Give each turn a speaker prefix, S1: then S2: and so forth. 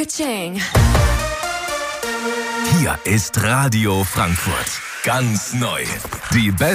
S1: Ka-ching.
S2: Hier ist Radio Frankfurt. Ganz neu. Die